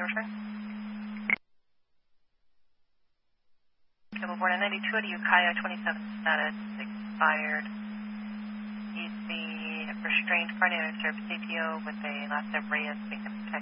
return. Cable 492 to Ukiah 27 status expired. He's the restrained front end serve CPO with a last of Reyes victim.